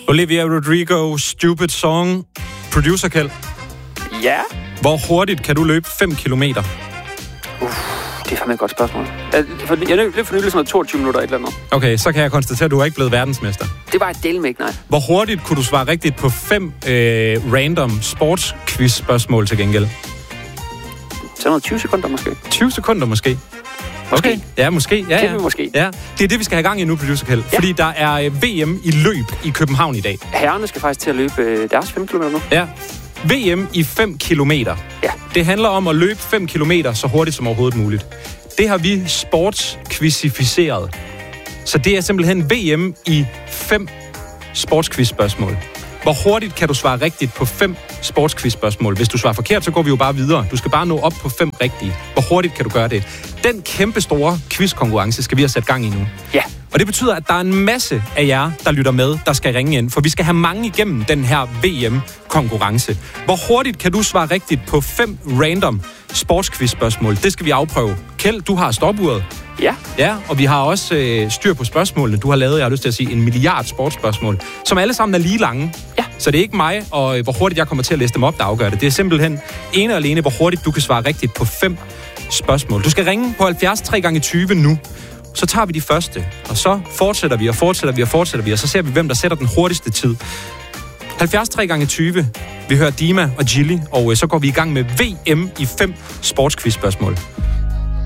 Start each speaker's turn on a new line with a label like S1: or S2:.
S1: Olivia Rodrigo, Stupid Song. Producer Kjeld.
S2: Ja?
S1: Hvor hurtigt kan du løbe 5 kilometer?
S2: Det er fandme et godt spørgsmål. Jeg løb for nylig sådan 22 minutter et eller andet.
S1: Okay, så kan jeg konstatere, at du er ikke blevet verdensmester.
S2: Det var et delmæk, nej.
S1: Hvor hurtigt kunne du svare rigtigt på 5 random sportsquiz-spørgsmål til gengæld?
S2: Så noget 20 sekunder måske.
S1: 20 sekunder måske?
S2: Måske.
S1: Okay. Ja, måske. Ja.
S2: Måske.
S1: Ja. Det er det, vi skal have gang i nu, producer Kjeld. Ja. Fordi der er VM i løb i København i dag.
S2: Herrerne skal faktisk til at løbe deres 5 km nu.
S1: Ja. VM i 5 kilometer.
S2: Ja.
S1: Det handler om at løbe 5 kilometer så hurtigt som overhovedet muligt. Det har vi sportsquizificeret. Så det er simpelthen VM i 5 sportsquiz-spørgsmål. Hvor hurtigt kan du svare rigtigt på 5 sportsquiz-spørgsmål? Hvis du svarer forkert, så går vi jo bare videre. Du skal bare nå op på 5 rigtige. Hvor hurtigt kan du gøre det? Den kæmpe store quiz-konkurrence skal vi have sat gang i nu.
S2: Ja.
S1: Og det betyder, at der er en masse af jer, der lytter med, der skal ringe ind. For vi skal have mange igennem den her VM-konkurrence. Hvor hurtigt kan du svare rigtigt på 5 random sportsquiz-spørgsmål? Det skal vi afprøve. Kjeld, du har stopuret.
S2: Ja.
S1: Ja, og vi har også styr på spørgsmålene. Du har lavet, jeg har lyst til at sige, 1 milliard sportsspørgsmål, som alle sammen er lige lange.
S2: Ja.
S1: Så det er ikke mig, og hvor hurtigt jeg kommer til at læse dem op, der afgør det. Det er simpelthen ene og alene, hvor hurtigt du kan svare rigtigt på 5 spørgsmål. Du skal ringe på 70 3x20 nu. Så tager vi de første, og så fortsætter vi, og så ser vi, hvem der sætter den hurtigste tid. 70 3x20. Vi hører Dima og Gilly, og så går vi i gang med VM i 5 sportsquiz-spørgsmål.